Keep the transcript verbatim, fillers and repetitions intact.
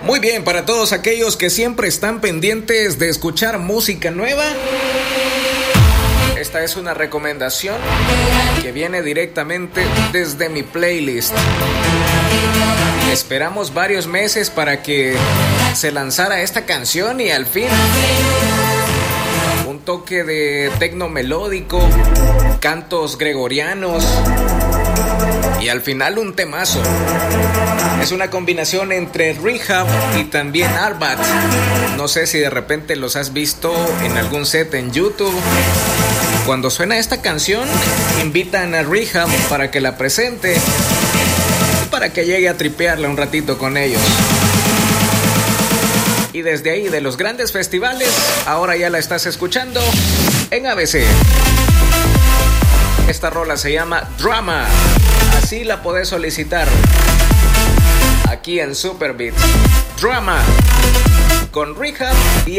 Muy bien, para todos aquellos que siempre están pendientes de escuchar música nueva, esta es una recomendación que viene directamente desde mi playlist. Esperamos varios meses para que se lanzara esta canción y al fin un toque de tecno melódico, cantos gregorianos y al final un temazo. Es una combinación entre R-Hab y también Arbat. No sé si de repente los has visto en algún set en YouTube. Cuando suena esta canción, invitan a R-Hab para que la presente y para que llegue a tripearla un ratito con ellos. Y desde ahí, de los grandes festivales, ahora ya la estás escuchando en A B C. Esta rola se llama Drama. Así la podés solicitar aquí en Super Beats. Drama con R-Hab y